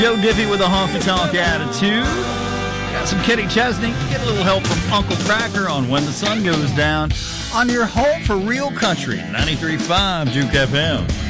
Joe Diffie with a honky-tonk attitude. Got some Kenny Chesney. Get a little help from Uncle Cracker on When the Sun Goes Down on your home for real country, 93.5 Juke FM.